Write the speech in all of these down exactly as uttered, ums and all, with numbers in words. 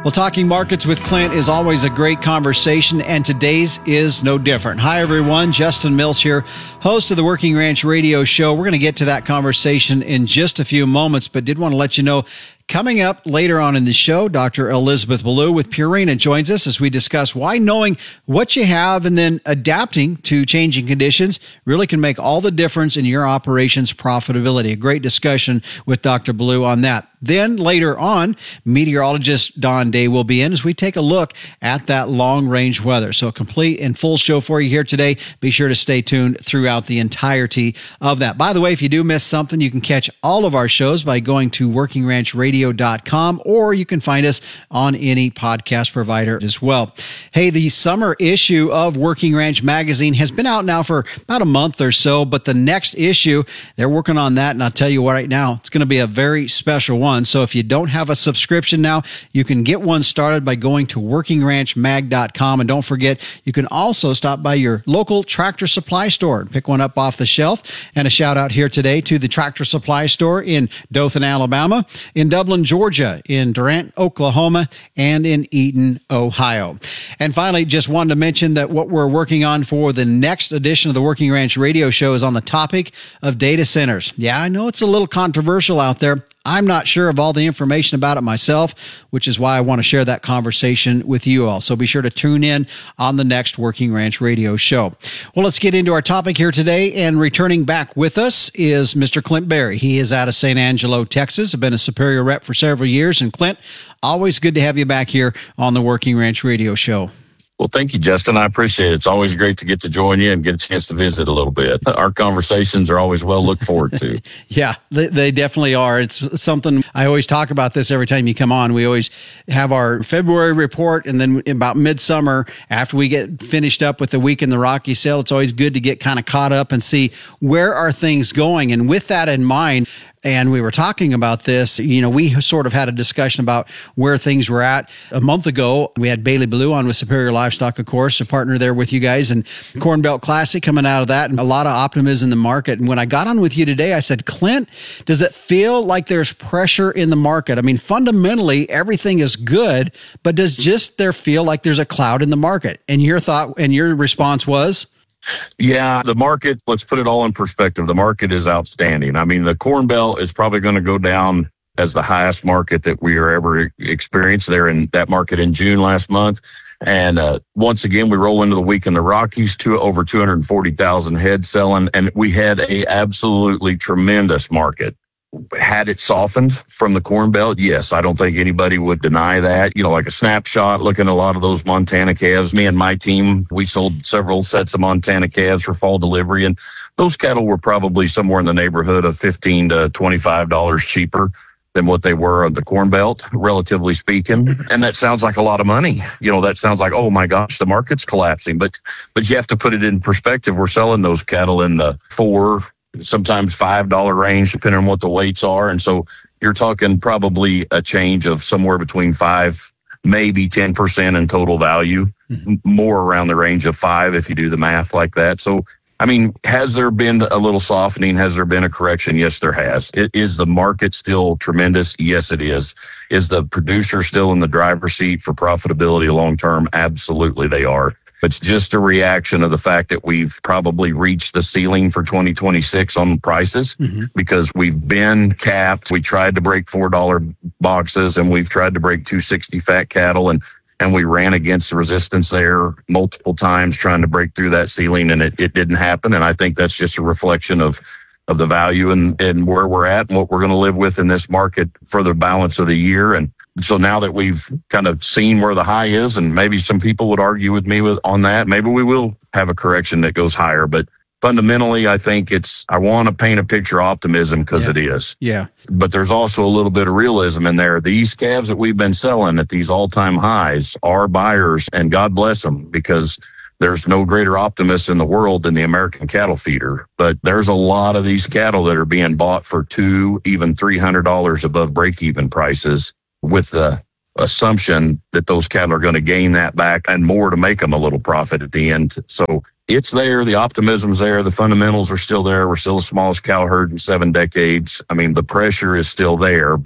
Well, talking markets with Clint is always a great conversation, and today's is no different. Hi, everyone. Justin Mills here, host of the Working Ranch Radio Show. We're going to get to that conversation in just a few moments, but did want to let you know, coming up later on in the show, Doctor Elizabeth Ballou with Purina joins us as we discuss why knowing what you have and then adapting to changing conditions really can make all the difference in your operations profitability. A great discussion with Doctor Ballou on that. Then later on, meteorologist Don Day will be in as we take a look at that long-range weather. So a complete and full show for you here today. Be sure to stay tuned throughout the entirety of that. By the way, if you do miss something, you can catch all of our shows by going to working ranch radio dot com, or you can find us on any podcast provider as well. Hey, the summer issue of Working Ranch Magazine has been out now for about a month or so, but the next issue, they're working on that, and I'll tell you what, right now, it's going to be a very special one. So if you don't have a subscription now, you can get one started by going to working ranch mag dot com. And don't forget, you can also stop by your local Tractor Supply store and pick one up off the shelf. And a shout out here today to the Tractor Supply store in Dothan, Alabama, in Dublin, Georgia, in Durant, Oklahoma, and in Eaton, Ohio. And finally, just wanted to mention that what we're working on for the next edition of the Working Ranch Radio Show is on the topic of data centers. Yeah, I know it's a little controversial out there. I'm not sure of all the information about it myself, which is why I want to share that conversation with you all. So be sure to tune in on the next Working Ranch Radio Show. Well, let's get into our topic here today. And returning back with us is Mister Clint Berry. He is out of Saint Angelo, Texas. I've been a Superior rep for several years. And Clint, always good to have you back here on the Working Ranch Radio Show. Well, thank you, Justin. I appreciate it. It's always great to get to join you and get a chance to visit a little bit. Our conversations are always well looked forward to. Yeah, they, they definitely are. It's something I always talk about this every time you come on. We always have our February report, and then about midsummer, after we get finished up with the week in the Rocky sale, it's always good to get kind of caught up and see where are things going. And with that in mind, and we were talking about this, you know, we sort of had a discussion about where things were at. A month ago, we had Bailey Ballou on with Superior Livestock, of course, a partner there with you guys, and Corn Belt Classic coming out of that, and a lot of optimism in the market. And when I got on with you today, I said, Clint, does it feel like there's pressure in the market? I mean, fundamentally, everything is good, but does just there feel like there's a cloud in the market? And your thought and your response was? Yeah, the market, let's put it all in perspective. The market is outstanding. I mean, the Corn Belt is probably going to go down as the highest market that we are ever experienced there in that market in June last month. And uh, once again, we roll into the week in the Rockies, to over two hundred forty thousand heads selling. And we had a absolutely tremendous market. Had it softened from the Corn Belt? Yes, I don't think anybody would deny that. You know, like a snapshot, looking at a lot of those Montana calves. Me and my team, we sold several sets of Montana calves for fall delivery, and those cattle were probably somewhere in the neighborhood of fifteen to twenty-five dollars cheaper than what they were on the Corn Belt, relatively speaking. And that sounds like a lot of money. You know, that sounds like, oh my gosh, the market's collapsing. But but you have to put it in perspective. We're selling those cattle in the four sometimes five dollar range, depending on what the weights are. And so you're talking probably a change of somewhere between five, maybe ten percent in total value, mm-hmm. more around the range of five if you do the math like that. So, I mean, has there been a little softening? Has there been a correction? Yes, there has. It, is the market still tremendous? Yes, it is. Is the producer still in the driver's seat for profitability long term? Absolutely, they are. It's just a reaction of the fact that we've probably reached the ceiling for twenty twenty-six on prices, mm-hmm. because we've been capped. We tried to break four dollar boxes, and we've tried to break two sixty fat cattle, and and we ran against the resistance there multiple times trying to break through that ceiling, and it, it didn't happen. And I think that's just a reflection of of the value and, and where we're at and what we're going to live with in this market for the balance of the year. And so now that we've kind of seen where the high is, and maybe some people would argue with me with on that, maybe we will have a correction that goes higher. But fundamentally, I think it's, I want to paint a picture of optimism because yeah. it is. Yeah. But there's also a little bit of realism in there. These calves that we've been selling at these all-time highs are buyers, and God bless them, because there's no greater optimist in the world than the American cattle feeder. But there's a lot of these cattle that are being bought for two, even three hundred dollars above break-even prices, with the assumption that those cattle are going to gain that back and more to make them a little profit at the end. So it's there. The optimism's there. The fundamentals are still there. We're still the smallest cow herd in seven decades. I mean, the pressure is still there, but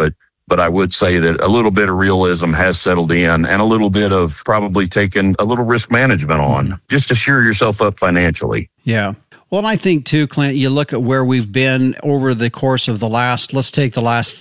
But I would say that a little bit of realism has settled in and a little bit of probably taking a little risk management on just to shore yourself up financially. Yeah. Well, and I think too, Clint, you look at where we've been over the course of the last, let's take the last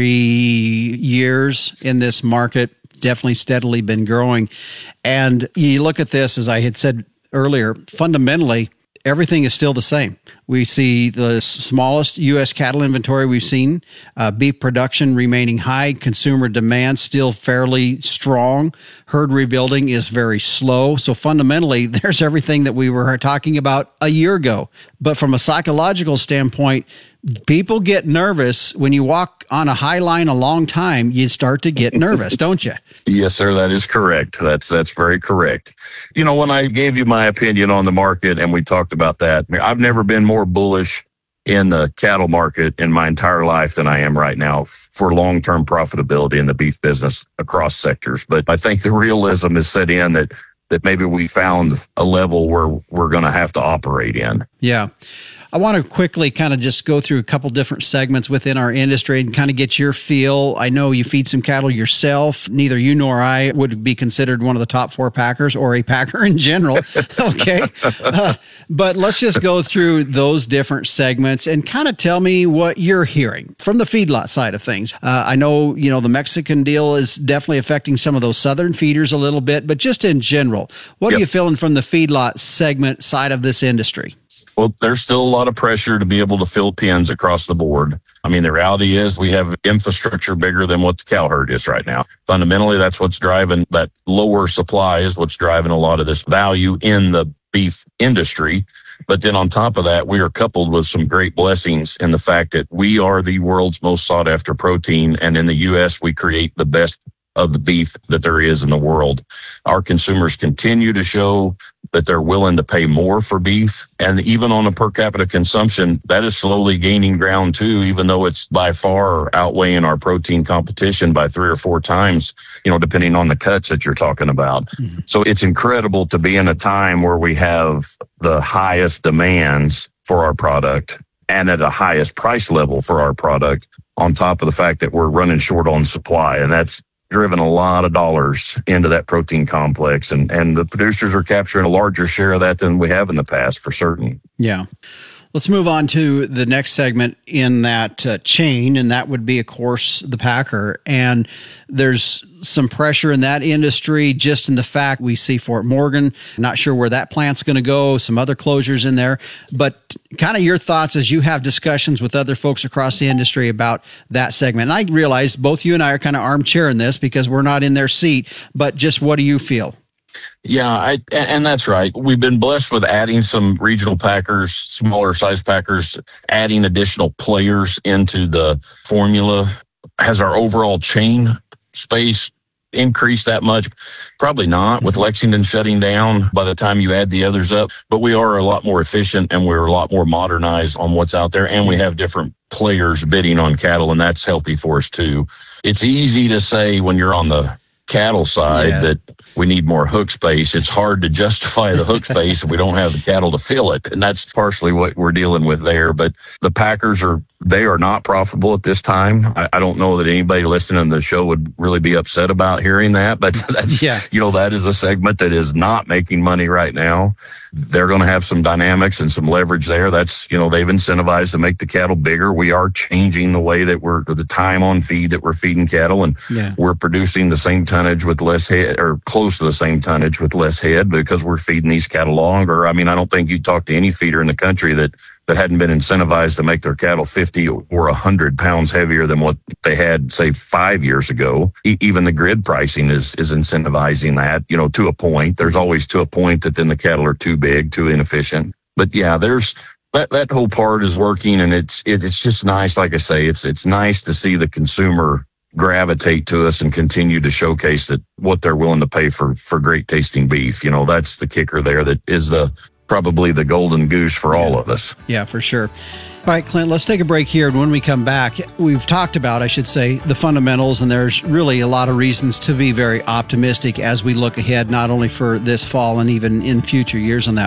three years in this market, definitely steadily been growing. And you look at this, as I had said earlier, fundamentally, everything is still the same. We see the smallest U S cattle inventory we've seen, uh, beef production remaining high, consumer demand still fairly strong, herd rebuilding is very slow. So fundamentally, there's everything that we were talking about a year ago. But from a psychological standpoint, people get nervous when you walk on a high line a long time. You start to get nervous, don't you? Yes, sir. That is correct. That's that's very correct. You know, when I gave you my opinion on the market and we talked about that, I've never been more bullish in the cattle market in my entire life than I am right now for long-term profitability in the beef business across sectors. But I think the realism has set in that that maybe we found a level where we're going to have to operate in. Yeah. I want to quickly kind of just go through a couple different segments within our industry and kind of get your feel. I know you feed some cattle yourself. Neither you nor I would be considered one of the top four packers or a packer in general. Okay. Uh, but let's just go through those different segments and kind of tell me what you're hearing from the feedlot side of things. Uh, I know, you know, the Mexican deal is definitely affecting some of those southern feeders a little bit, but just in general, what yep. are you feeling from the feedlot segment side of this industry? Well, there's still a lot of pressure to be able to fill pens across the board. I mean, the reality is we have infrastructure bigger than what the cow herd is right now. Fundamentally, that's what's driving that lower supply is what's driving a lot of this value in the beef industry. But then on top of that, we are coupled with some great blessings in the fact that we are the world's most sought after protein. And in the U S, we create the best of the beef that there is in the world. Our consumers continue to show that they're willing to pay more for beef. And even on a per capita consumption, that is slowly gaining ground too, even though it's by far outweighing our protein competition by three or four times, you know, depending on the cuts that you're talking about. Mm-hmm. So it's incredible to be in a time where we have the highest demands for our product and at a highest price level for our product, on top of the fact that we're running short on supply. And that's driven a lot of dollars into that protein complex, and, and the producers are capturing a larger share of that than we have in the past, for certain. Yeah. Let's move on to the next segment in that uh, chain, and that would be, of course, the packer. And there's some pressure in that industry just in the fact we see Fort Morgan, not sure where that plant's going to go, some other closures in there. But kind of your thoughts as you have discussions with other folks across the industry about that segment. And I realize both you and I are kind of armchair in this because we're not in their seat, but just what do you feel? Yeah, I, and that's right. We've been blessed with adding some regional packers, smaller size packers, adding additional players into the formula. Has our overall chain space increased that much? Probably not, with Lexington shutting down by the time you add the others up. But we are a lot more efficient and we're a lot more modernized on what's out there. And we have different players bidding on cattle, and that's healthy for us too. It's easy to say when you're on the cattle side yeah. that we need more hook space. It's hard to justify the hook space if we don't have the cattle to fill it. And that's partially what we're dealing with there. But the packers are, they are not profitable at this time. I, I don't know that anybody listening to the show would really be upset about hearing that, but that's, yeah. you know, that is a segment that is not making money right now. They're going to have some dynamics and some leverage there. That's, you know, they've incentivized to make the cattle bigger. We are changing the way that we're, the time on feed that we're feeding cattle, and yeah. we're producing the same tonnage with less head, or close to the same tonnage with less head, because we're feeding these cattle longer. I mean, I don't think you talk to any feeder in the country that that hadn't been incentivized to make their cattle fifty or one hundred pounds heavier than what they had, say, five years ago. E- even the grid pricing is is incentivizing that, you know, to a point. There's always to a point that then the cattle are too big, too inefficient. But yeah, there's that that whole part is working, and it's it, it's just nice. Like I say, it's it's nice to see the consumer gravitate to us and continue to showcase that what they're willing to pay for for great tasting beef. You know, that's the kicker there. That is the probably the golden goose for yeah. all of us. Yeah, for sure. All right, Clint, let's take a break here. And when we come back, we've talked about, I should say, the fundamentals, and there's really a lot of reasons to be very optimistic as we look ahead, not only for this fall and even in future years on that.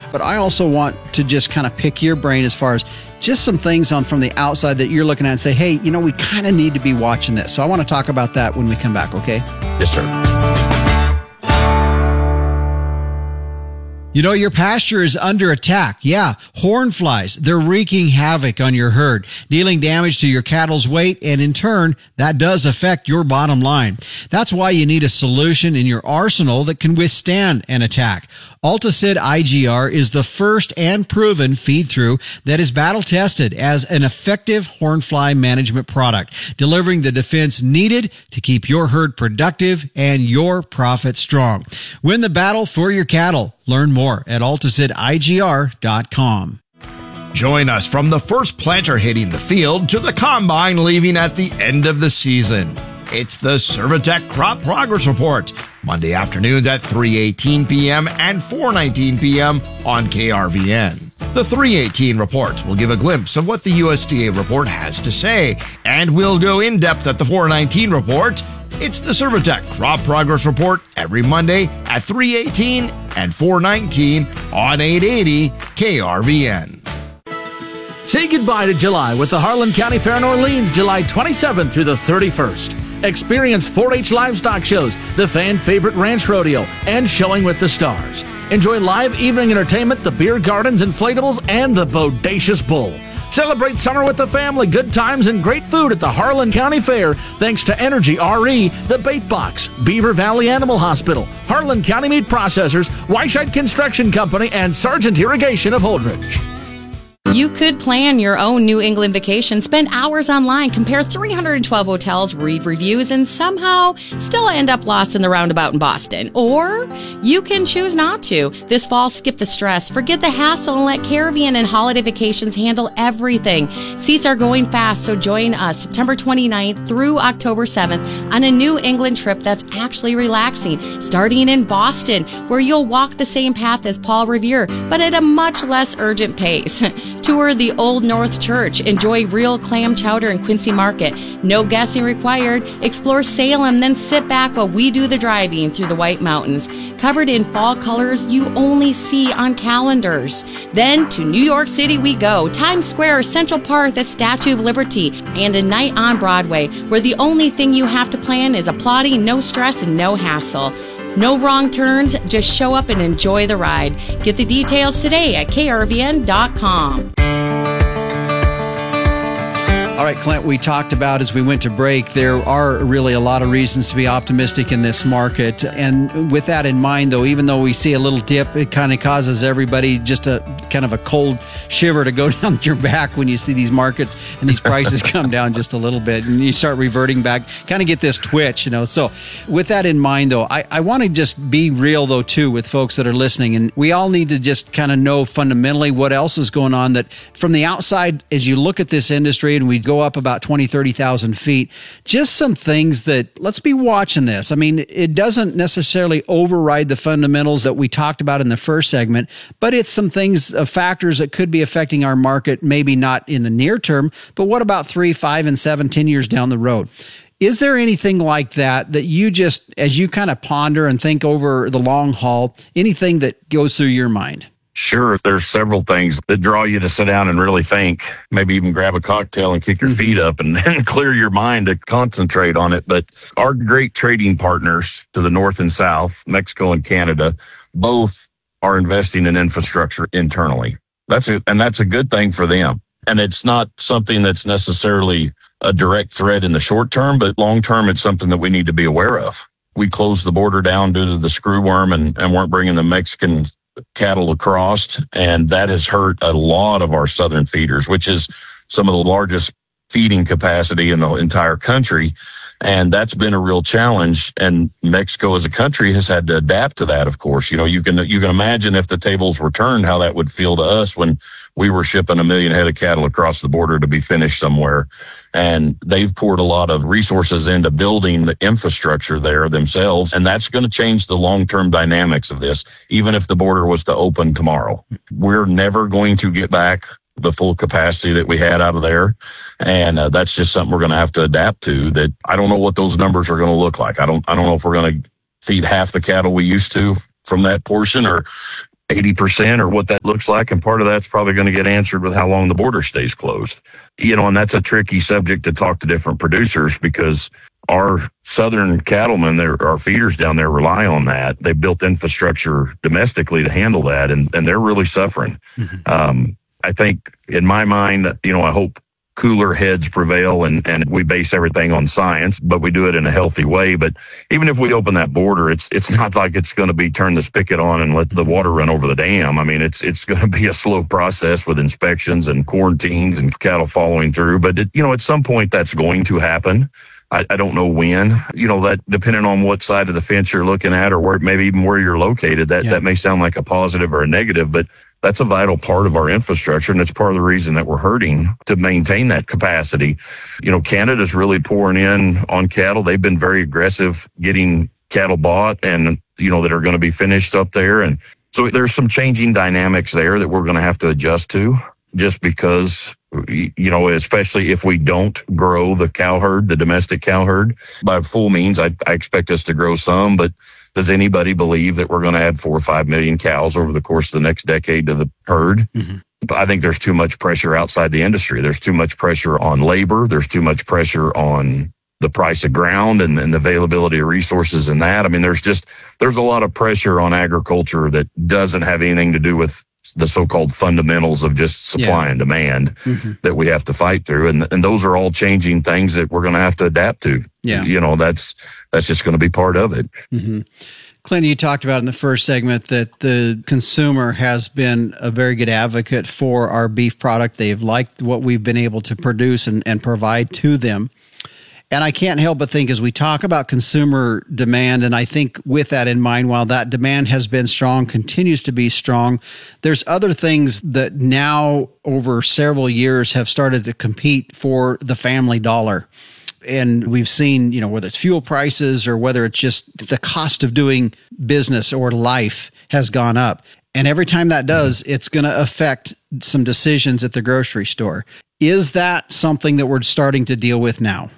But I also want to just kind of pick your brain as far as just some things on from the outside that you're looking at and say, hey, you know, we kind of need to be watching this. So I want to talk about that when we come back, okay? Yes, sir. You know, your pasture is under attack. Yeah, horn flies. They're wreaking havoc on your herd, dealing damage to your cattle's weight, and in turn, that does affect your bottom line. That's why you need a solution in your arsenal that can withstand an attack. Alticid I G R is the first and proven feed-through that is battle-tested as an effective hornfly management product, delivering the defense needed to keep your herd productive and your profit strong. Win the battle for your cattle. Learn more at alticid I G R dot com. Join us from the first planter hitting the field to the combine leaving at the end of the season. It's the Servitech Crop Progress Report, Monday afternoons at three eighteen p.m. and four nineteen p.m. on K R V N. The three eighteen report will give a glimpse of what the U S D A report has to say, and we'll go in depth at the four nineteen report. It's the Servitech Crop Progress Report every Monday at three eighteen and four nineteen on eight eighty K R V N. Say goodbye to July with the Harlan County Fair in Orleans, July twenty-seventh through the thirty-first. Experience four H livestock shows, the fan favorite ranch rodeo, and showing with the stars. Enjoy live evening entertainment, the beer gardens, inflatables, and the bodacious bull. Celebrate summer with the family, good times, and great food at the Harlan County Fair thanks to Energy R E, the Bait Box, Beaver Valley Animal Hospital, Harlan County Meat Processors, Weichheit Construction Company, and Sargent Irrigation of Holdridge. You could plan your own New England vacation, spend hours online, compare three hundred twelve hotels, read reviews, and somehow still end up lost in the roundabout in Boston. Or you can choose not to. This fall, skip the stress, forget the hassle, and let Caribbean and Holiday Vacations handle everything. Seats are going fast, so join us September twenty-ninth through October seventh on a New England trip that's actually relaxing, starting in Boston, where you'll walk the same path as Paul Revere, but at a much less urgent pace. Tour the Old North Church. Enjoy real clam chowder in Quincy Market. No guessing required. Explore Salem, then sit back while we do the driving through the White Mountains. Covered in fall colors you only see on calendars. Then to New York City we go. Times Square, Central Park, the Statue of Liberty, and a night on Broadway, where the only thing you have to plan is applauding, no stress, and no hassle. No wrong turns, just show up and enjoy the ride. Get the details today at K R V N dot com. All right, Clint, we talked about as we went to break, there are really a lot of reasons to be optimistic in this market. And with that in mind, though, even though we see a little dip, it kind of causes everybody just a kind of a cold shiver to go down your back when you see these markets and these prices come down just a little bit and you start reverting back, kind of get this twitch, you know. So with that in mind, though, I, I want to just be real, though, too, with folks that are listening. And we all need to just kind of know fundamentally what else is going on, that from the outside, as you look at this industry and we go up about twenty, thirty thousand feet, just some things that, let's be watching this. I mean, it doesn't necessarily override the fundamentals that we talked about in the first segment, but it's some things, uh, factors that could be affecting our market, maybe not in the near term, but what about three, five, and seven, ten years down the road? Is there anything like that that you just, as you kind of ponder and think over the long haul, anything that goes through your mind? Sure. There's several things that draw you to sit down and really think, maybe even grab a cocktail and kick your feet up and, and clear your mind to concentrate on it. But our great trading partners to the north and south, Mexico and Canada, both are investing in infrastructure internally. That's a, and that's a good thing for them. And it's not something that's necessarily a direct threat in the short term, but long term, it's something that we need to be aware of. We closed the border down due to the screwworm and, and weren't bringing the Mexican cattle across, and that has hurt a lot of our southern feeders, which is some of the largest feeding capacity in the entire country. And that's been a real challenge. And Mexico as a country has had to adapt to that, of course. You know, you can you can imagine if the tables were turned, how that would feel to us when we were shipping a million head of cattle across the border to be finished somewhere. And they've poured a lot of resources into building the infrastructure there themselves. And that's going to change the long-term dynamics of this, even if the border was to open tomorrow. We're never going to get back the full capacity that we had out of there. And uh, that's just something we're going to have to adapt to. That I don't know what those numbers are going to look like. I don't, I don't know if we're going to feed half the cattle we used to from that portion, or eighty percent or what that looks like. And part of that's probably going to get answered with how long the border stays closed. You know, and that's a tricky subject to talk to different producers because our southern cattlemen, our feeders down there rely on that. They've built infrastructure domestically to handle that, and, and they're really suffering. Mm-hmm. Um, I think in my mind, you know, I hope cooler heads prevail and, and we base everything on science, but we do it in a healthy way. But even if we open that border, it's it's not like it's going to be turn the spigot on and let the water run over the dam. I mean, it's it's going to be a slow process with inspections and quarantines and cattle following through. But, it, you know, at some point that's going to happen. I, I don't know when, you know, that depending on what side of the fence you're looking at or where maybe even where you're located, that, yeah. that may sound like a positive or a negative, but that's a vital part of our infrastructure, and it's part of the reason that we're hurting to maintain that capacity. You know, Canada's really pouring in on cattle. They've been very aggressive getting cattle bought and, you know, that are going to be finished up there. And so there's some changing dynamics there that we're going to have to adjust to just because, you know, especially if we don't grow the cow herd, the domestic cow herd. By full means, I, I expect us to grow some, but does anybody believe that we're going to add four or five million cows over the course of the next decade to the herd? Mm-hmm. But I think there's too much pressure outside the industry. There's too much pressure on labor. There's too much pressure on the price of ground and, and the availability of resources in that. I mean, there's just, there's a lot of pressure on agriculture that doesn't have anything to do with the so-called fundamentals of just supply yeah. and demand mm-hmm. that we have to fight through. And, and those are all changing things that we're going to have to adapt to. Yeah. You know, that's, that's just going to be part of it. Mm-hmm. Clint, you talked about in the first segment that the consumer has been a very good advocate for our beef product. They've liked what we've been able to produce and, and provide to them. And I can't help but think as we talk about consumer demand, and I think with that in mind, while that demand has been strong, continues to be strong, there's other things that now over several years have started to compete for the family dollar. And we've seen, you know, whether it's fuel prices or whether it's just the cost of doing business or life has gone up. And every time that does, it's going to affect some decisions at the grocery store. Is that something that we're starting to deal with now?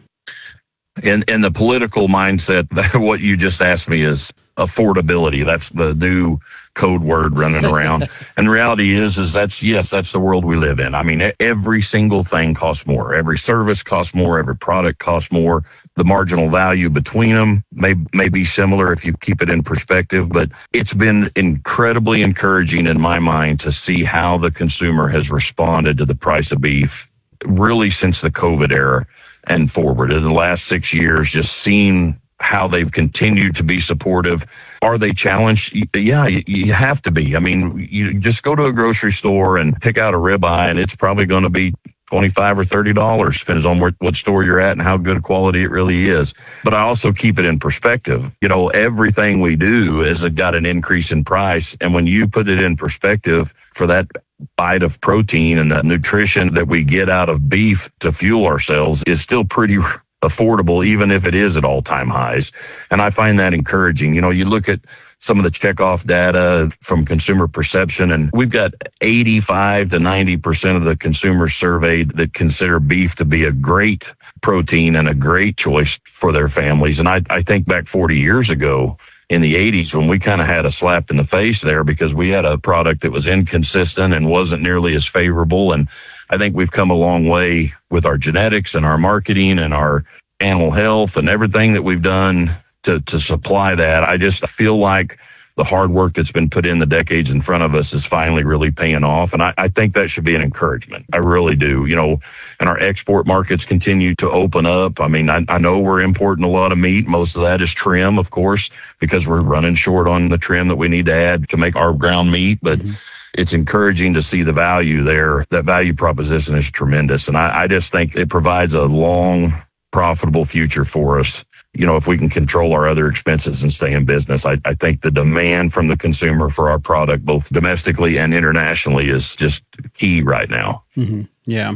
In in the political mindset, that what you just asked me is affordability. That's the new code word running around. And the reality is, is that's, yes, that's the world we live in. I mean, every single thing costs more. Every service costs more. Every product costs more. The marginal value between them may, may be similar if you keep it in perspective, but it's been incredibly encouraging in my mind to see how the consumer has responded to the price of beef really since the COVID era and forward. In the last six years, just seeing how they've continued to be supportive. Are they challenged? Yeah, you have to be. I mean, you just go to a grocery store and pick out a ribeye, and it's probably going to be twenty-five dollars or thirty dollars, depends on where, what store you're at and how good quality it really is. But I also keep it in perspective. You know, everything we do has got an increase in price. And when you put it in perspective for that bite of protein and the nutrition that we get out of beef to fuel ourselves is still pretty affordable, even if it is at all-time highs. And I find that encouraging. You know, you look at some of the checkoff data from consumer perception, and we've got eighty-five to ninety percent of the consumers surveyed that consider beef to be a great protein and a great choice for their families. And I, I think back forty years ago, in the eighties, when we kind of had a slap in the face there because we had a product that was inconsistent and wasn't nearly as favorable. And I think we've come a long way with our genetics and our marketing and our animal health and everything that we've done to, to supply that. I just feel like the hard work that's been put in the decades in front of us is finally really paying off. And I, I think that should be an encouragement. I really do. You know, and our export markets continue to open up. I mean, I, I know we're importing a lot of meat. Most of that is trim, of course, because we're running short on the trim that we need to add to make our ground meat. But mm-hmm. it's encouraging to see the value there. That value proposition is tremendous. And I, I just think it provides a long, profitable future for us. You know, if we can control our other expenses and stay in business, I, I think the demand from the consumer for our product, both domestically and internationally, is just key right now. Mm-hmm. Yeah.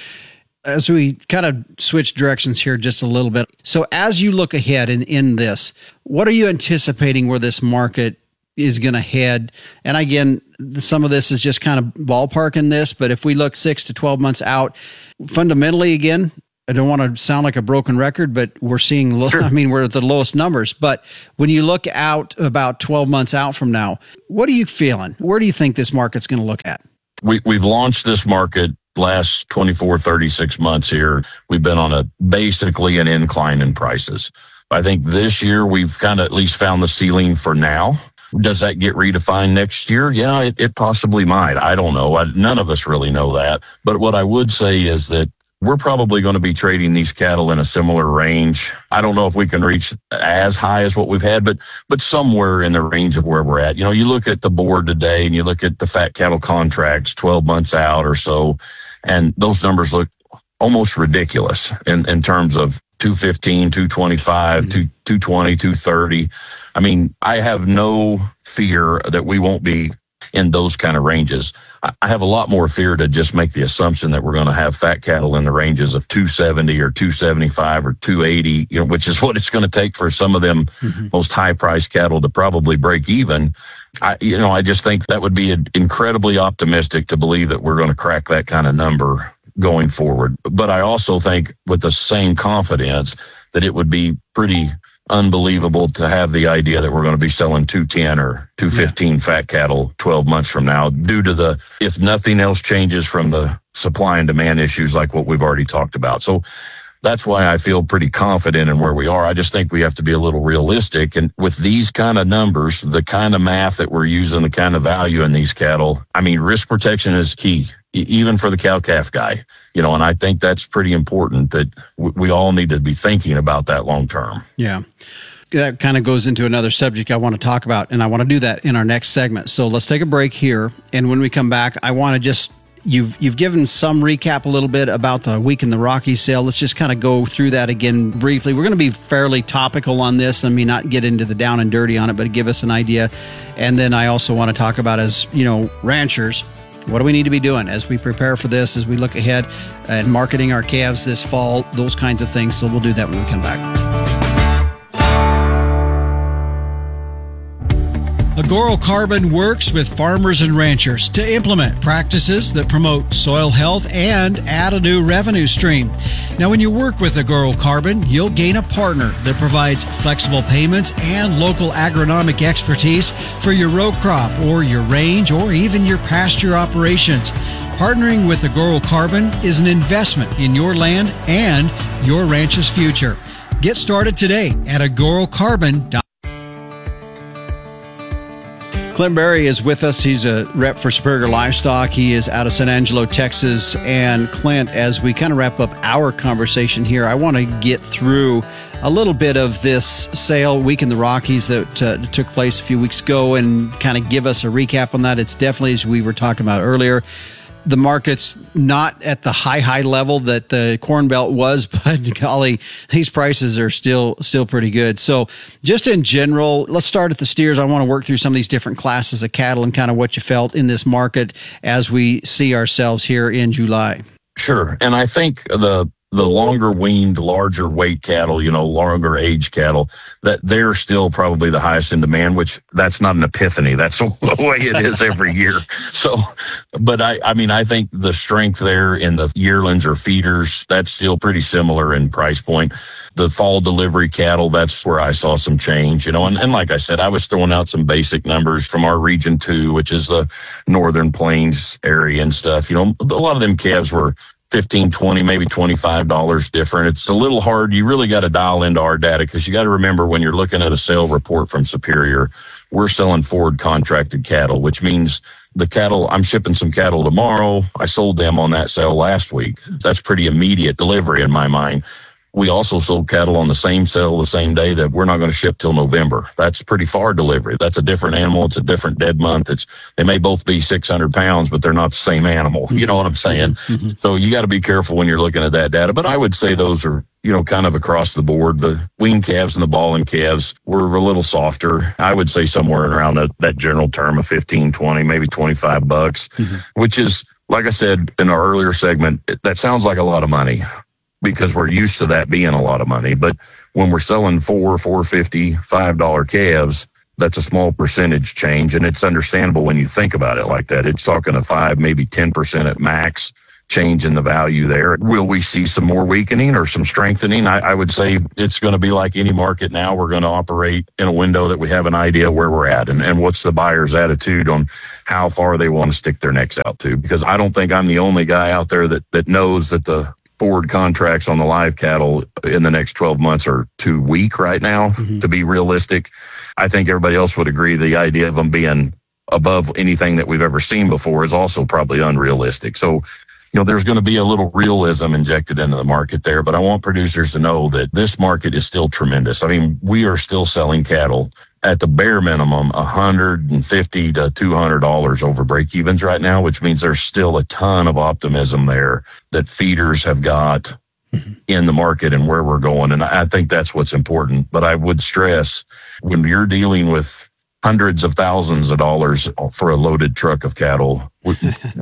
As we kind of switch directions here just a little bit. So as you look ahead in, in this, what are you anticipating where this market is going to head? And again, some of this is just kind of ballparking this, but if we look six to twelve months out, fundamentally, again, I don't want to sound like a broken record, but we're seeing, low, sure. I mean, we're at the lowest numbers. But when you look out about twelve months out from now, what are you feeling? Where do you think this market's going to look at? We, we've launched this market last twenty-four, thirty-six months here. We've been on a basically an incline in prices. I think this year we've kind of at least found the ceiling for now. Does that get redefined next year? Yeah, it, it possibly might. I don't know. I, none of us really know that. But what I would say is that we're probably going to be trading these cattle in a similar range. I don't know if we can reach as high as what we've had, but but somewhere in the range of where we're at. You know, you look at the board today and you look at the fat cattle contracts twelve months out or so, and those numbers look almost ridiculous in, in terms of two fifteen, two twenty-five, mm-hmm. two twenty, two thirty. I mean, I have no fear that we won't be in those kind of ranges. I have a lot more fear to just make the assumption that we're going to have fat cattle in the ranges of two seventy or two seventy-five or two eighty, you know, which is what it's going to take for some of them mm-hmm. most high priced cattle to probably break even. I, you know, I just think that would be incredibly optimistic to believe that we're going to crack that kind of number going forward. But I also think with the same confidence that it would be pretty unbelievable to have the idea that we're going to be selling two ten or two fifteen yeah. fat cattle twelve months from now due to the, if nothing else changes from the supply and demand issues like what we've already talked about. So that's why I feel pretty confident in where we are. I just think we have to be a little realistic. And with these kind of numbers, the kind of math that we're using, the kind of value in these cattle, I mean, risk protection is key, even for the cow-calf guy, you know, and I think that's pretty important that w- we all need to be thinking about that long term. Yeah. That kind of goes into another subject I want to talk about, and I want to do that in our next segment. So let's take a break here. And when we come back, I want to just, you've, you've given some recap a little bit about the Week in the Rockies sale. Let's just kind of go through that again briefly. We're going to be fairly topical on this. I mean, not get into the down and dirty on it, but give us an idea. And then I also want to talk about, as you know, ranchers, what do we need to be doing as we prepare for this, as we look ahead and marketing our calves this fall, those kinds of things. So we'll do that when we come back. Agoro Carbon works with farmers and ranchers to implement practices that promote soil health and add a new revenue stream. Now, when you work with Agoro Carbon, you'll gain a partner that provides flexible payments and local agronomic expertise for your row crop or your range or even your pasture operations. Partnering with Agoro Carbon is an investment in your land and your ranch's future. Get started today at agoro carbon dot com. Clint Berry is with us. He's a rep for Superior Livestock. He is out of San Angelo, Texas. And Clint, as we kind of wrap up our conversation here, I want to get through a little bit of this sale, Week in the Rockies, that uh, took place a few weeks ago, and kind of give us a recap on that. It's definitely, as we were talking about earlier, the market's not at the high, high level that the Corn Belt was, but golly, these prices are still still pretty good. So just in general, let's start at the steers. I want to work through some of these different classes of cattle and kind of what you felt in this market as we see ourselves here in July. Sure. And I think the the longer weaned, larger weight cattle, you know, longer age cattle, that they're still probably the highest in demand, which that's not an epiphany. That's the way it is every year. So, but I, I mean, I think the strength there in the yearlings or feeders, that's still pretty similar in price point. The fall delivery cattle, that's where I saw some change, you know, and, and like I said, I was throwing out some basic numbers from our region two, which is the Northern Plains area and stuff. You know, a lot of them calves were fifteen, twenty, maybe twenty-five dollars different. It's a little hard. You really got to dial into our data, because you got to remember, when you're looking at a sale report from Superior, we're selling forward contracted cattle, which means the cattle, I'm shipping some cattle tomorrow. I sold them on that sale last week. That's pretty immediate delivery in my mind. We also sold cattle on the same sale the same day that we're not going to ship till November. That's pretty far delivery. That's a different animal. It's a different dead month. It's, they may both be six hundred pounds, but they're not the same animal. You know what I'm saying? Mm-hmm. So you got to be careful when you're looking at that data. But I would say those are, you know, kind of across the board. The weaned calves and the balling calves were a little softer. I would say somewhere around that, that general term of fifteen, twenty, maybe twenty-five bucks, mm-hmm. which is, like I said in our earlier segment, that sounds like a lot of money, because we're used to that being a lot of money. But when we're selling four, four fifty, five dollar calves, that's a small percentage change. And it's understandable when you think about it like that. It's talking a five, maybe ten percent at max change in the value there. Will we see some more weakening or some strengthening? I, I would say it's going to be like any market now. We're going to operate in a window that we have an idea where we're at and, and what's the buyer's attitude on how far they want to stick their necks out to. Because I don't think I'm the only guy out there that, that knows that the forward contracts on the live cattle in the next twelve months are too weak right now mm-hmm. to be realistic. I think everybody else would agree the idea of them being above anything that we've ever seen before is also probably unrealistic. So, you know, there's going to be a little realism injected into the market there, but I want producers to know that this market is still tremendous. I mean, we are still selling cattle at the bare minimum one hundred fifty to two hundred dollars over break evens right now, which means there's still a ton of optimism there that feeders have got mm-hmm. in the market and where we're going. And I think that's what's important. But I would stress when you're dealing with hundreds of thousands of dollars for a loaded truck of cattle, we,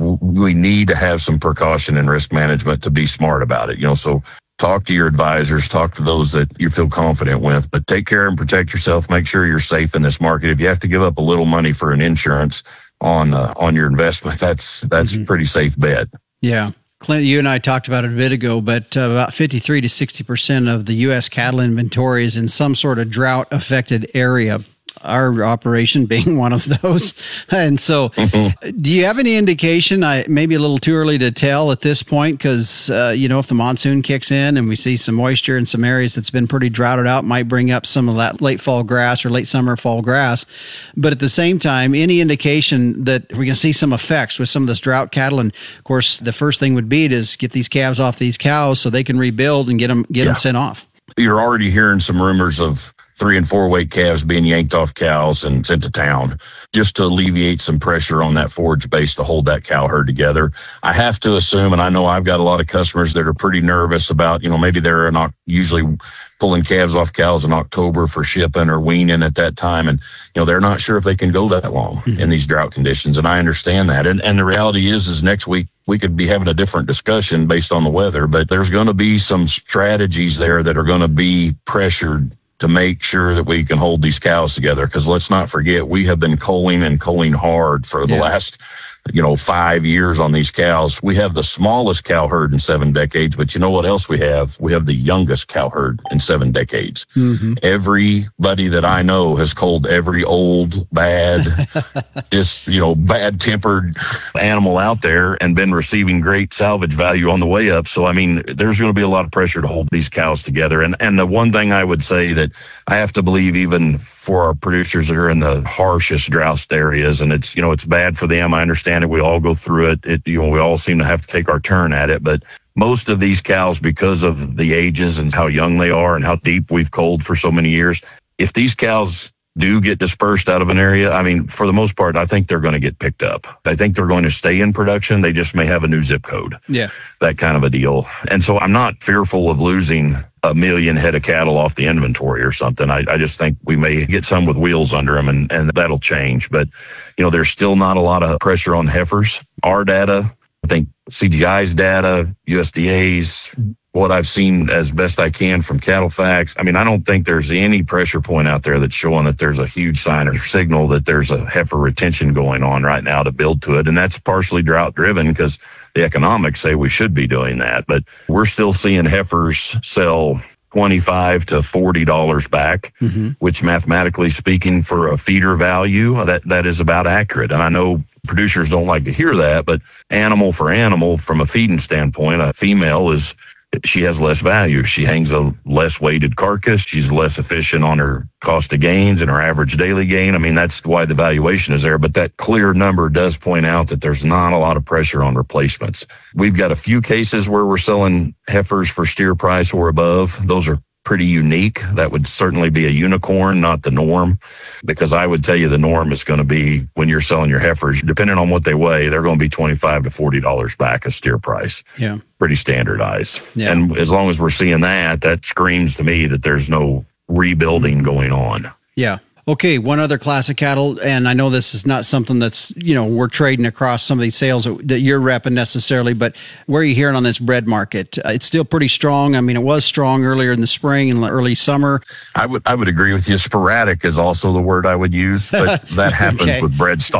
we need to have some precaution and risk management to be smart about it. You know, so talk to your advisors, talk to those that you feel confident with, but take care and protect yourself. Make sure you're safe in this market. If you have to give up a little money for an insurance on uh, on your investment, that's that's mm-hmm. a pretty safe bet. Yeah. Clint, you and I talked about it a bit ago, but uh, about fifty-three to sixty percent of the U S cattle inventory is in some sort of drought-affected area. Our operation being one of those. And so mm-hmm. do you have any indication, I maybe a little too early to tell at this point, because, uh, you know, if the monsoon kicks in and we see some moisture in some areas that's been pretty droughted out, might bring up some of that late fall grass or late summer fall grass. But at the same time, any indication that we're going to see some effects with some of this drought cattle? And of course, the first thing would be to get these calves off these cows so they can rebuild and get them, get yeah. them sent off. You're already hearing some rumors of three and four weight calves being yanked off cows and sent to town just to alleviate some pressure on that forage base to hold that cow herd together. I have to assume, and I know I've got a lot of customers that are pretty nervous about, you know, maybe they're not usually pulling calves off cows in October for shipping or weaning at that time. And, you know, they're not sure if they can go that long mm-hmm. in these drought conditions. And I understand that. And, and the reality is, is next week, we could be having a different discussion based on the weather, but there's going to be some strategies there that are going to be pressured to make sure that we can hold these cows together. Because let's not forget, we have been culling and culling hard for the yeah. last, you know, five years on these cows. We have the smallest cow herd in seven decades, but you know what else we have? We have the youngest cow herd in seven decades. Mm-hmm. Everybody that I know has culled every old, bad, just, you know, bad-tempered animal out there and been receiving great salvage value on the way up. So, I mean, there's going to be a lot of pressure to hold these cows together. And, and the one thing I would say that I have to believe, even for our producers that are in the harshest drought areas, and it's, you know, it's bad for them. I understand it. We all go through it. It, you know, we all seem to have to take our turn at it. But most of these cows, because of the ages and how young they are and how deep we've culled for so many years, if these cows do get dispersed out of an area, I mean, for the most part, I think they're going to get picked up. I think they're going to stay in production. They just may have a new zip code. Yeah. That kind of a deal. And so I'm not fearful of losing a million head of cattle off the inventory or something. I, I just think we may get some with wheels under them, and, and that'll change. But, you know, there's still not a lot of pressure on heifers. Our data, I think C G I's data, U S D A's, what I've seen as best I can from Cattle Facts, I mean, I don't think there's any pressure point out there that's showing that there's a huge sign or signal that there's a heifer retention going on right now to build to it. And that's partially drought driven because the economics say we should be doing that. But we're still seeing heifers sell twenty-five to forty dollars back, mm-hmm. which mathematically speaking for a feeder value, that, that is about accurate. And I know producers don't like to hear that, but animal for animal from a feeding standpoint, a female is, she has less value. She hangs a less weighted carcass. She's less efficient on her cost of gains and her average daily gain. I mean, that's why the valuation is there. But that clear number does point out that there's not a lot of pressure on replacements. We've got a few cases where we're selling heifers for steer price or above. Those are pretty unique. That would certainly be a unicorn, not the norm, because I would tell you the norm is going to be when you're selling your heifers, depending on what they weigh, they're going to be twenty-five to forty dollars back a steer price. Yeah. Pretty standardized. Yeah. And as long as we're seeing that, that screams to me that there's no rebuilding going on. Yeah. Okay, one other class of cattle, and I know this is not something that's, you know, we're trading across some of these sales that you're repping necessarily, but where are you hearing on this bred market? Uh, it's still pretty strong. I mean, it was strong earlier in the spring and early summer. I would I would agree with you. Sporadic is also the word I would use, but that happens okay. with bred stock.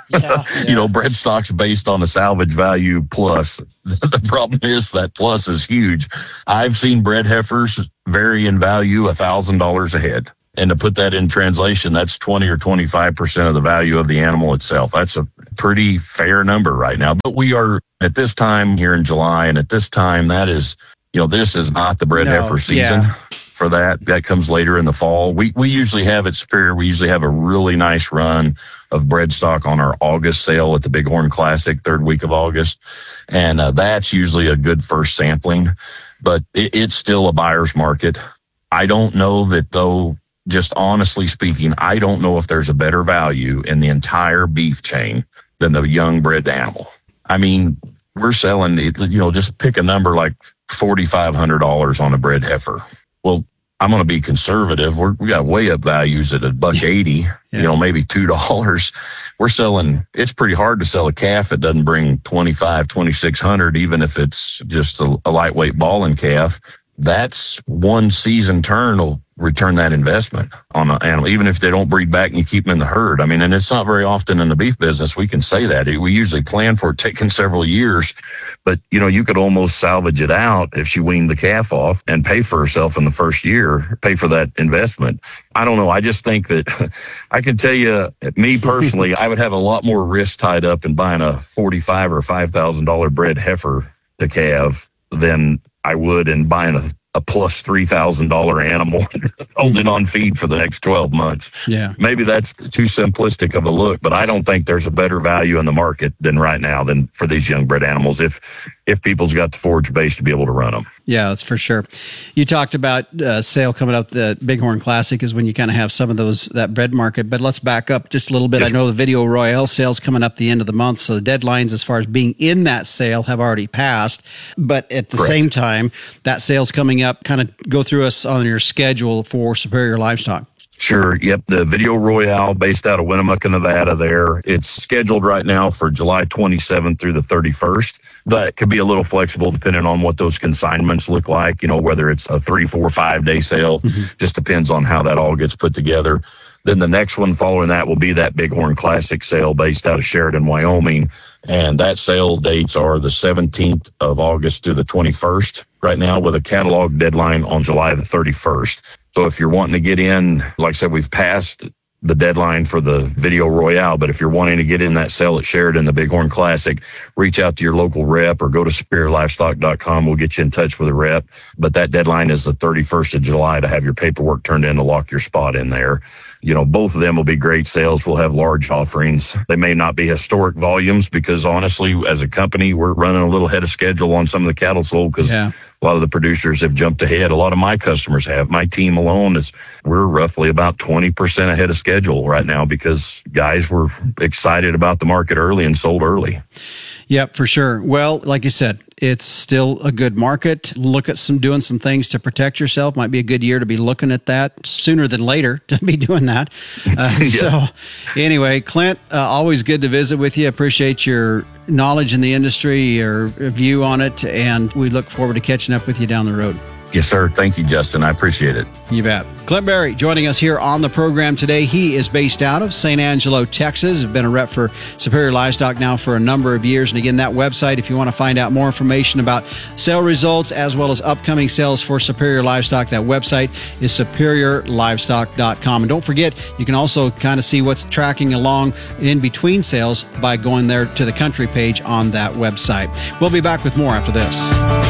Yeah, yeah. You know, bread stock's based on a salvage value plus. The problem is that plus is huge. I've seen bread heifers vary in value a thousand dollars a head. And to put that in translation, that's twenty or twenty-five percent of the value of the animal itself. That's a pretty fair number right now. But we are at this time here in July, and at this time, that is, you know, this is not the bread No, heifer season. yeah. For that. That comes later in the fall. We we usually have at Superior, we usually have a really nice run of bread stock on our August sale at the Bighorn Classic, third week of August. And uh, that's usually a good first sampling, but it, it's still a buyer's market. I don't know that though, just honestly speaking, I don't know if there's a better value in the entire beef chain than the young bred animal. I mean, we're selling, you know, just pick a number like four thousand five hundred dollars on a bred heifer. Well, I'm going to be conservative. We're, we got way up values at a buck eighty, yeah. you know, maybe two dollars. We're selling, it's pretty hard to sell a calf that doesn't bring twenty-five, twenty-six hundred, even if it's just a, a lightweight balling calf. That's one season turn will return that investment on an animal, even if they don't breed back and you keep them in the herd. I mean, and it's not very often in the beef business we can say that. We usually plan for it taking several years, but you know, you could almost salvage it out if she weaned the calf off and pay for herself in the first year, pay for that investment. I don't know. I just think that I can tell you, me personally, I would have a lot more risk tied up in buying a forty-five or five thousand dollars bred heifer to calve than I would in buying a, a plus three thousand dollars animal, hold it on feed for the next twelve months. Yeah. Maybe that's too simplistic of a look, but I don't think there's a better value in the market than right now than for these young bred animals if if people's got the forage base to be able to run them. Yeah, that's for sure. You talked about uh, sale coming up. The Bighorn Classic is when you kind of have some of those, that bread market. But let's back up just a little bit. Yes. I know the Video Royale sale's coming up the end of the month, so the deadlines as far as being in that sale have already passed. But at the Correct. same time, that sale's coming up. Kind of go through us on your schedule for Superior Livestock. Sure. Yep. The Video Royale based out of Winnemucca, Nevada there. It's scheduled right now for July twenty-seventh through the thirty-first, but it could be a little flexible depending on what those consignments look like, you know, whether it's a three, four, five day sale, mm-hmm. just depends on how that all gets put together. Then the next one following that will be that Bighorn Classic sale based out of Sheridan, Wyoming. And that sale dates are the seventeenth of August to the twenty-first right now with a catalog deadline on July the thirty-first. So if you're wanting to get in, like I said, we've passed the deadline for the Video Royale, but if you're wanting to get in that sale at Sheridan, the Bighorn Classic, reach out to your local rep or go to superior livestock dot com. We'll get you in touch with a rep. But that deadline is the thirty-first of July to have your paperwork turned in to lock your spot in there. You know, both of them will be great sales. We'll have large offerings. They may not be historic volumes because honestly, as a company, we're running a little ahead of schedule on some of the cattle sold because yeah. a lot of the producers have jumped ahead. A lot of my customers have. My team alone is, we're roughly about twenty percent ahead of schedule right now because guys were excited about the market early and sold early. Yep, for sure. Well, like you said, it's still a good market. Look at some doing some things to protect yourself. Might be a good year to be looking at that sooner than later to be doing that. Uh, yeah. So anyway, Clint, uh, always good to visit with you. Appreciate your knowledge in the industry, your view on it, and we look forward to catching up with you down the road. Yes, sir. Thank you, Justin. I appreciate it. You bet. Clint Berry joining us here on the program today. He is based out of Saint Angelo, Texas. Has been a rep for Superior Livestock now for a number of years. And again, that website, if you want to find out more information about sale results as well as upcoming sales for Superior Livestock, that website is superior livestock dot com. And don't forget, you can also kind of see what's tracking along in between sales by going there to the country page on that website. We'll be back with more after this.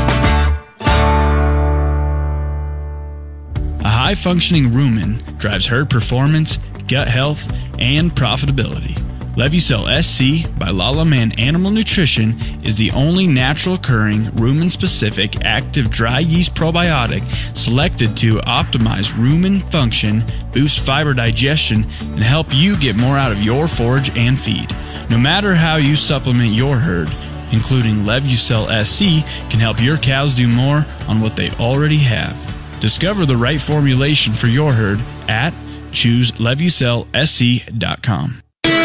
A high-functioning rumen drives herd performance, gut health, and profitability. Levucel S C by Lala Man Animal Nutrition is the only natural-occurring rumen-specific active dry yeast probiotic selected to optimize rumen function, boost fiber digestion, and help you get more out of your forage and feed. No matter how you supplement your herd, including Levucel S C can help your cows do more on what they already have. Discover the right formulation for your herd at choose levucel s c dot com.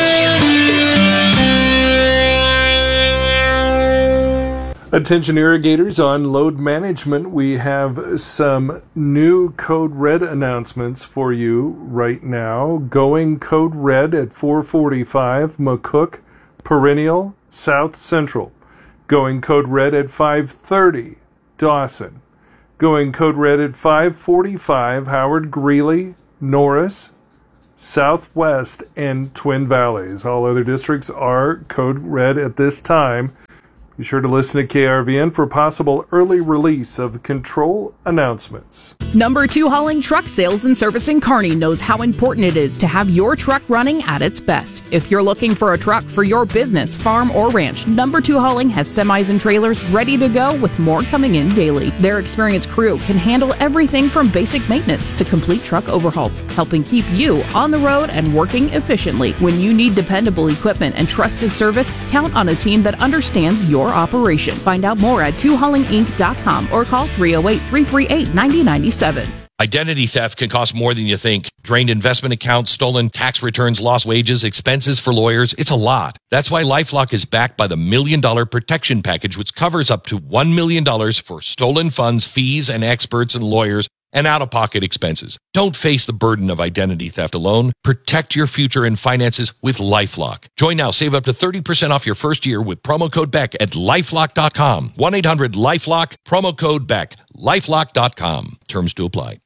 Attention irrigators on load management. We have some new Code Red announcements for you right now. Going Code Red at four forty-five McCook Perennial, South Central. Going code red at five thirty, Dawson. Going code red at five forty-five, Howard Greeley, Norris, Southwest, and Twin Valleys. All other districts are code red at this time. Be sure to listen to K R V N for possible early release of control announcements. Number two Hauling Truck Sales and Servicing Kearney knows how important it is to have your truck running at its best. If you're looking for a truck for your business, farm, or ranch, Number two Hauling has semis and trailers ready to go with more coming in daily. Their experienced crew can handle everything from basic maintenance to complete truck overhauls, helping keep you on the road and working efficiently. When you need dependable equipment and trusted service, count on a team that understands your operation. Find out more at two hauling inc dot com or call three oh eight, three three eight, nine oh nine seven. Identity theft can cost more than you think. Drained investment accounts, stolen tax returns, lost wages, expenses for lawyers. It's a lot. That's why LifeLock is backed by the Million Dollar Protection Package, which covers up to one million dollars for stolen funds, fees, and experts and lawyers, and out-of-pocket expenses. Don't face the burden of identity theft alone. Protect your future and finances with LifeLock. Join now. Save up to thirty percent off your first year with promo code Beck at lifelock dot com. one eight hundred lifelock, promo code Beck, lifelock dot com. Terms to apply.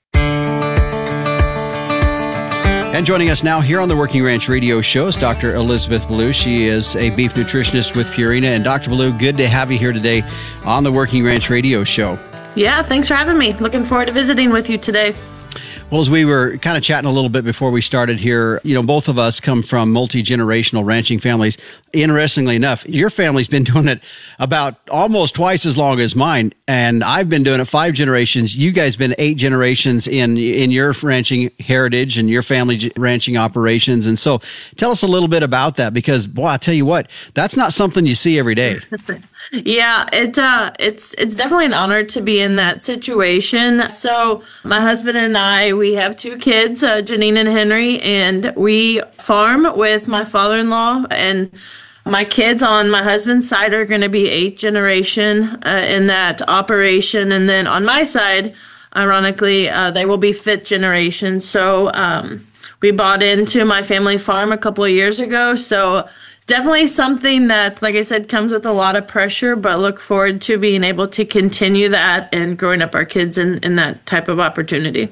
And joining us now here on the Working Ranch Radio Show is Doctor Elizabeth Ballou. She is a beef nutritionist with Purina. And Doctor Ballou, good to have you here today on the Working Ranch Radio Show. Yeah, thanks for having me. Looking forward to visiting with you today. Well, as we were kind of chatting a little bit before we started here, you know, both of us come from multi-generational ranching families. Interestingly enough, your family's been doing it about almost twice as long as mine, and I've been doing it five generations. You guys been eight generations in in your ranching heritage and your family ranching operations. And so tell us a little bit about that, because, boy, I tell you what, that's not something you see every day. Yeah, it, uh, it's it's definitely an honor to be in that situation. So my husband and I, we have two kids, uh, Janine and Henry, and we farm with my father-in-law. And my kids on my husband's side are going to be eighth generation uh, in that operation. And then on my side, ironically, uh, they will be fifth generation. So um, we bought into my family farm a couple of years ago. So definitely something that, like I said, comes with a lot of pressure, but look forward to being able to continue that and growing up our kids in, in that type of opportunity.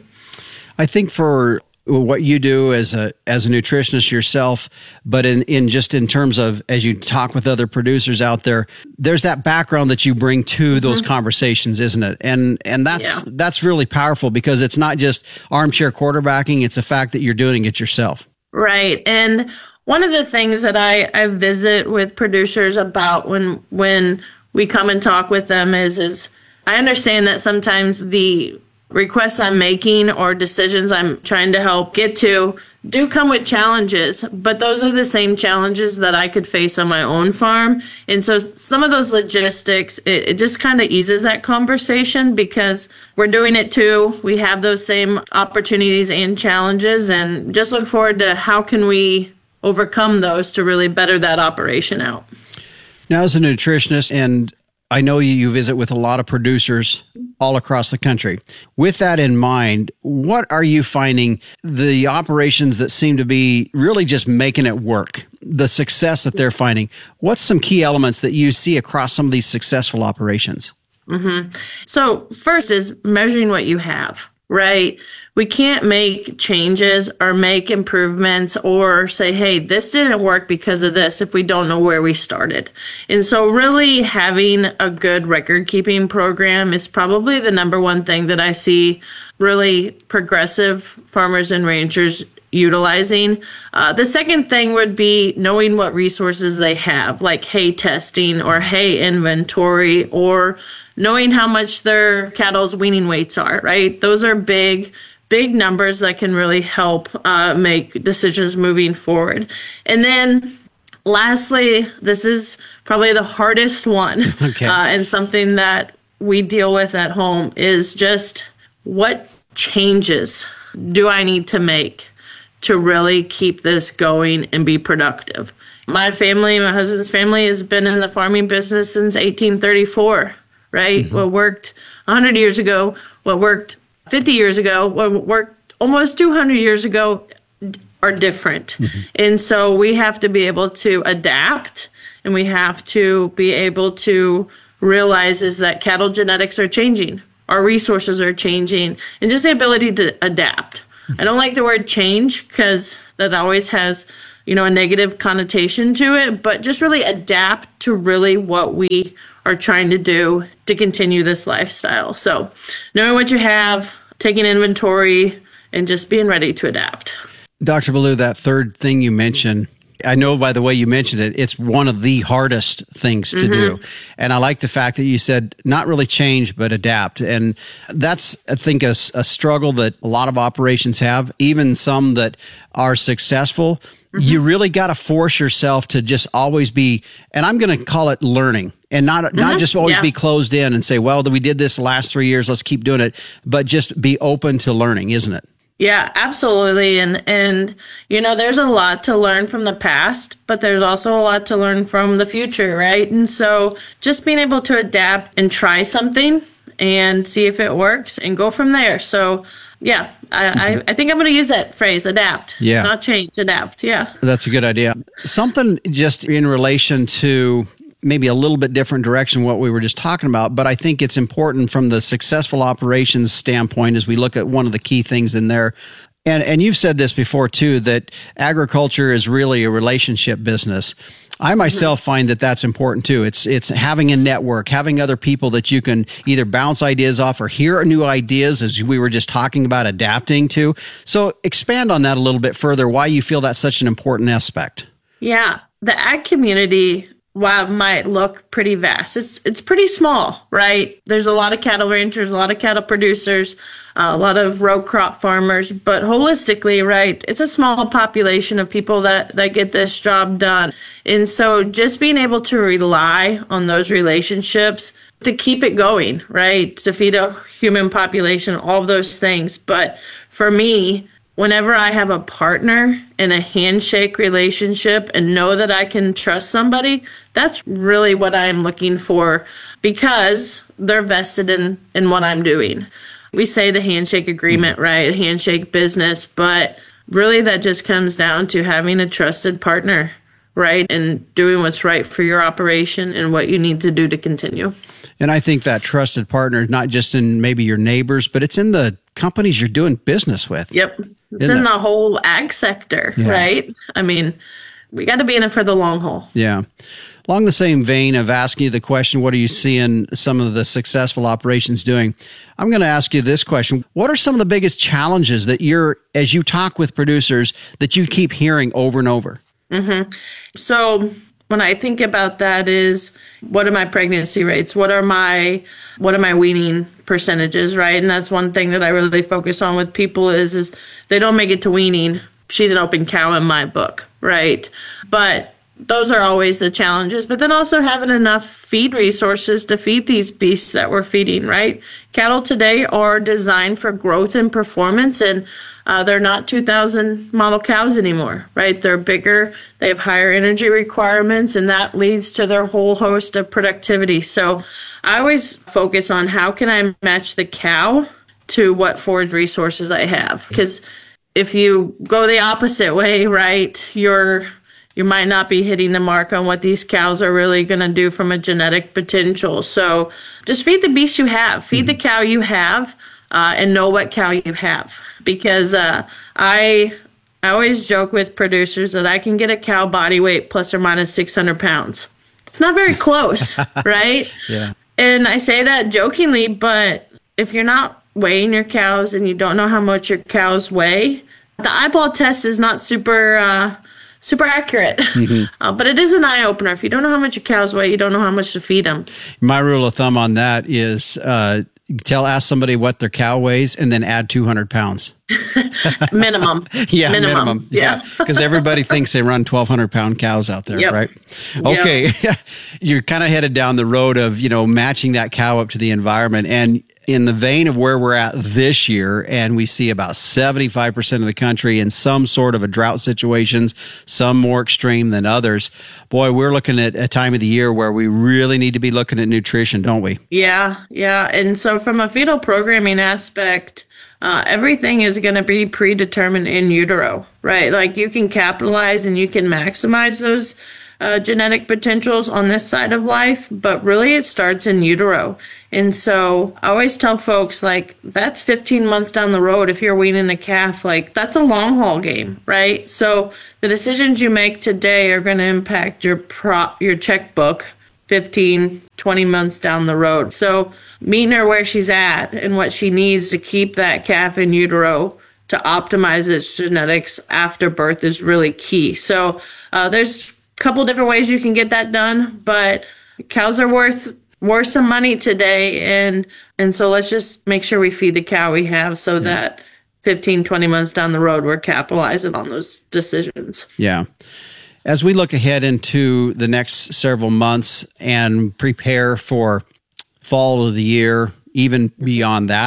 I think for what you do as a as a nutritionist yourself, but in, in just in terms of as you talk with other producers out there, there's that background that you bring to those mm-hmm. conversations, isn't it? And and that's yeah. that's really powerful, because it's not just armchair quarterbacking, it's the fact that you're doing it yourself. Right. And one of the things that I, I visit with producers about when when we come and talk with them is, is I understand that sometimes the requests I'm making or decisions I'm trying to help get to do come with challenges, but those are the same challenges that I could face on my own farm. And so some of those logistics, it, it just kind of eases that conversation, because we're doing it too. We have those same opportunities and challenges, and just look forward to how can we overcome those to really better that operation out. Now, as a nutritionist, and I know you, you visit with a lot of producers all across the country. With that in mind, what are you finding the operations that seem to be really just making it work, the success that they're finding? What's some key elements that you see across some of these successful operations? Mm-hmm. So first is measuring what you have, right? We can't make changes or make improvements or say, hey, this didn't work because of this if we don't know where we started. And so really having a good record keeping program is probably the number one thing that I see really progressive farmers and ranchers utilizing. Uh, the second thing would be knowing what resources they have, like hay testing or hay inventory, or knowing how much their cattle's weaning weights are, right? Those are big big numbers that can really help uh, make decisions moving forward. And then lastly, this is probably the hardest one, okay. uh, and something that we deal with at home is just what changes do I need to make to really keep this going and be productive? My family, my husband's family, has been in the farming business since eighteen thirty-four, right? Mm-hmm. What worked one hundred years ago, what worked fifty years ago, what worked almost two hundred years ago are different. Mm-hmm. And so we have to be able to adapt and we have to be able to realize is that cattle genetics are changing, our resources are changing, and just the ability to adapt. I don't like the word change because that always has, you know, a negative connotation to it, but just really adapt to really what we are trying to do to continue this lifestyle. So knowing what you have, taking inventory, and just being ready to adapt. Doctor Ballou, that third thing you mentioned, I know by the way you mentioned it, it's one of the hardest things to mm-hmm. do. And I like the fact that you said not really change, but adapt. And that's, I think, a, a struggle that a lot of operations have, even some that are successful. Mm-hmm. You really got to force yourself to just always be, and I'm going to call it learning, and not mm-hmm. not just always yeah. be closed in and say, well, we did this the last three years, let's keep doing it, but just be open to learning, isn't it? Yeah, absolutely. And, and, you know, there's a lot to learn from the past, but there's also a lot to learn from the future, right? And so just being able to adapt and try something and see if it works and go from there. So, yeah, I, I, I think I'm going to use that phrase, adapt. Yeah. Not change, adapt. Yeah. That's a good idea. Something just in relation to maybe a little bit different direction what we were just talking about, but I think it's important from the successful operations standpoint as we look at one of the key things in there. And and you've said this before too, that agriculture is really a relationship business. I myself find that that's important too. It's it's having a network, having other people that you can either bounce ideas off or hear new ideas, as we were just talking about, adapting to. So expand on that a little bit further, why you feel that's such an important aspect. Yeah, the ag community, while it might look pretty vast, it's it's pretty small, right? There's a lot of cattle ranchers, a lot of cattle producers, uh, a lot of row crop farmers, but holistically, right, it's a small population of people that, that get this job done. And so just being able to rely on those relationships to keep it going, right, to feed a human population, all of those things. But for me, whenever I have a partner in a handshake relationship and know that I can trust somebody, that's really what I'm looking for because they're vested in, in what I'm doing. We say the handshake agreement, right? Handshake business, but really that just comes down to having a trusted partner, right? And doing what's right for your operation and what you need to do to continue. And I think that trusted partner is not just in maybe your neighbors, but it's in the companies you're doing business with. Yep. It's Isn't in it? The whole ag sector, yeah. right? I mean, we got to be in it for the long haul. Yeah. Along the same vein of asking you the question, what are you seeing some of the successful operations doing? I'm going to ask you this question. What are some of the biggest challenges that you're, as you talk with producers, that you keep hearing over and over? Mm-hmm. So when I think about that is, what are my pregnancy rates? What are my, what are my weaning percentages, right? And that's one thing that I really focus on with people is, is they don't make it to weaning. She's an open cow in my book, right? But those are always the challenges. But then also having enough feed resources to feed these beasts that we're feeding, right? Cattle today are designed for growth and performance, and uh, they're not two thousand model cows anymore, right? They're bigger, they have higher energy requirements, and that leads to their whole host of productivity. So I always focus on how can I match the cow to what forage resources I have. Because if you go the opposite way, right, you're you might not be hitting the mark on what these cows are really going to do from a genetic potential. So just feed the beast you have, feed mm-hmm. the cow you have, uh, and know what cow you have. Because uh, I I always joke with producers that I can get a cow body weight plus or minus six hundred pounds. It's not very close, right? Yeah. And I say that jokingly, but if you're not weighing your cows and you don't know how much your cows weigh, the eyeball test is not super uh, super accurate. Mm-hmm. Uh, but it is an eye opener. If you don't know how much your cows weigh, you don't know how much to feed them. My rule of thumb on that is uh, tell ask somebody what their cow weighs and then add two hundred pounds. Minimum. yeah, minimum. minimum. Yeah. Because yeah. everybody thinks they run twelve hundred pound cows out there, yep. right? Okay. Yep. You're kind of headed down the road of, you know, matching that cow up to the environment. And in the vein of where we're at this year, and we see about seventy-five percent of the country in some sort of a drought situations, some more extreme than others. Boy, we're looking at a time of the year where we really need to be looking at nutrition, don't we? Yeah, yeah. And so from a fetal programming aspect, Uh, everything is going to be predetermined in utero, right? Like you can capitalize and you can maximize those uh, genetic potentials on this side of life, but really it starts in utero. And so I always tell folks, like, that's fifteen months down the road. If you're weaning a calf, like, that's a long haul game, right? So the decisions you make today are going to impact your prop, your checkbook fifteen, twenty months down the road. So meeting her where she's at and what she needs to keep that calf in utero to optimize its genetics after birth is really key. So uh, there's a couple different ways you can get that done, but cows are worth worth some money today. And, and so let's just make sure we feed the cow we have so yeah. that fifteen, twenty months down the road, we're capitalizing on those decisions. Yeah. As we look ahead into the next several months and prepare for fall of the year, even beyond that,